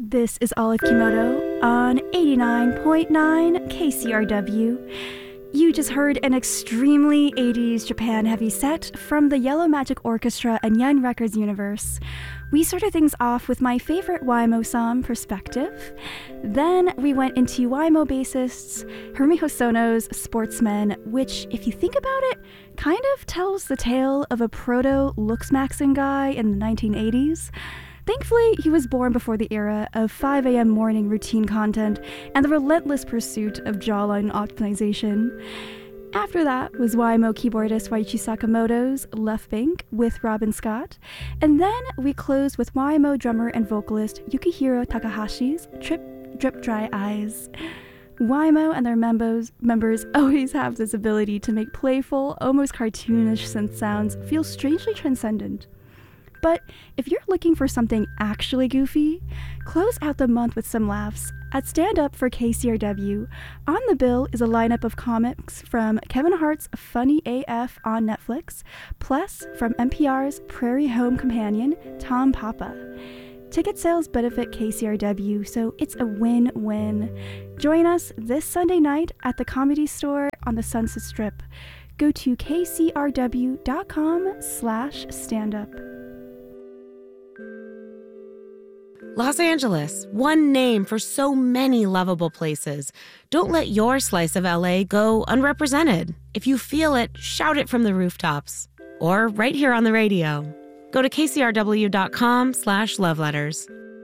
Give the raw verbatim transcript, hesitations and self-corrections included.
This is Olive Kimoto on eighty-nine point nine K C R W. You just heard an extremely eighties Japan heavy set from the Yellow Magic Orchestra and Yen Records universe. We started things off with my favorite Y M O song, Perspective. Then we went into Y M O bassists Hirumi Hosono's Sportsman, which, if you think about it, kind of tells the tale of a proto-Lux Maxon guy in the nineteen eighties. Thankfully, he was born before the era of five a.m. morning routine content and the relentless pursuit of jawline optimization. After that was Y M O keyboardist Waichi Sakamoto's Left Bank with Robin Scott, and then we closed with Y M O drummer and vocalist Yukihiro Takahashi's Trip Drip Dry Eyes. Y M O and their members, members always have this ability to make playful, almost cartoonish synth sounds feel strangely transcendent. But if you're looking for something actually goofy, close out the month with some laughs at Stand Up for K C R W. On the bill is a lineup of comics from Kevin Hart's Funny A F on Netflix, plus from N P R's Prairie Home Companion, Tom Papa. Ticket sales benefit K C R W, so it's a win-win. Join us this Sunday night at the Comedy Store on the Sunset Strip. Go to kcrw.com slash stand-up. Los Angeles, one name for so many lovable places. Don't let your slice of L A go unrepresented. If you feel it, shout it from the rooftops. Or right here on the radio. Go to kcrw.com slash love letters.